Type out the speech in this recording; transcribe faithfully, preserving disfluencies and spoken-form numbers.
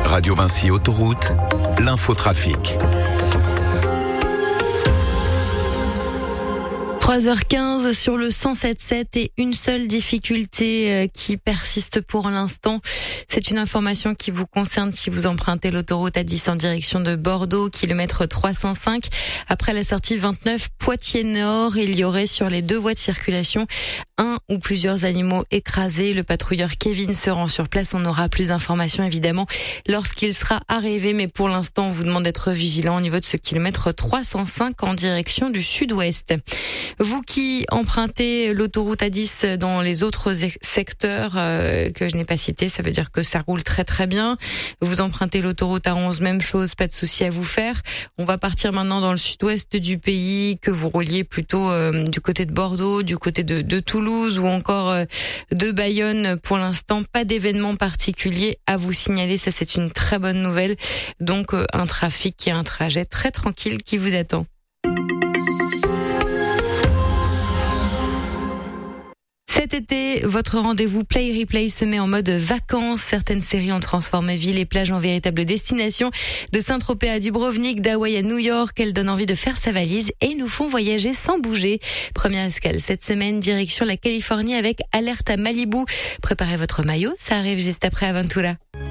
Radio Vinci Autoroute, l'infotrafic. trois heures quinze sur le cent sept sept et une seule difficulté qui persiste pour l'instant. C'est une information qui vous concerne si vous empruntez l'autoroute A dix en direction de Bordeaux, kilomètre trois cent cinq. Après la sortie vingt-neuf Poitiers-Nord, il y aurait sur les deux voies de circulation un ou plusieurs animaux écrasés. Le patrouilleur Kevin se rend sur place. On aura plus d'informations évidemment lorsqu'il sera arrivé. Mais pour l'instant, on vous demande d'être vigilant au niveau de ce kilomètre trois cent cinq en direction du sud-ouest. Vous qui empruntez l'autoroute A dix dans les autres secteurs euh, que je n'ai pas cités, ça veut dire que ça roule très très bien. Vous empruntez l'autoroute A onze, même chose, pas de souci à vous faire. On va partir maintenant dans le sud-ouest du pays, que vous rouliez plutôt euh, du côté de Bordeaux, du côté de, de Toulouse ou encore euh, de Bayonne. Pour l'instant, pas d'événement particulier à vous signaler, ça c'est une très bonne nouvelle. Donc euh, un trafic et un trajet très tranquille qui vous attend. Cet été, votre rendez-vous Play Replay se met en mode vacances. Certaines séries ont transformé villes et plages en véritables destinations. De Saint-Tropez à Dubrovnik, d'Hawaï à New York, elles donnent envie de faire sa valise et nous font voyager sans bouger. Première escale cette semaine, direction la Californie avec Alerte à Malibu. Préparez votre maillot, ça arrive juste après Aventura.